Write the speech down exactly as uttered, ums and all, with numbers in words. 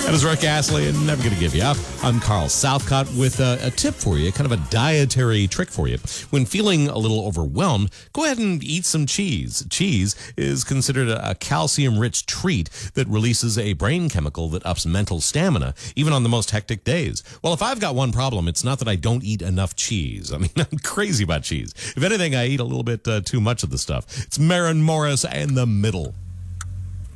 That is Rick Astley, and never going to give you up. I'm Carl Southcott with a, a tip for you, kind of a dietary trick for you. When feeling a little overwhelmed, go ahead and eat some cheese. Cheese is considered a, a calcium-rich treat that releases a brain chemical that ups mental stamina, even on the most hectic days. Well, if I've got one problem, it's not that I don't eat enough cheese. I mean, I'm crazy about cheese. If anything, I eat a little bit uh, too much of the stuff. It's Maren Morris and The Middle.